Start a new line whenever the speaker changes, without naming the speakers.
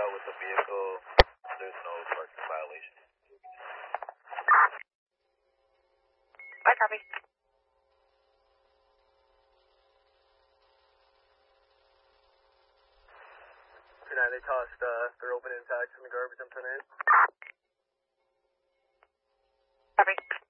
out with the vehicle. There's no parking violation.
Bye, copy.
Tonight they tossed their opening tags in the garbage on tonight.
Copy.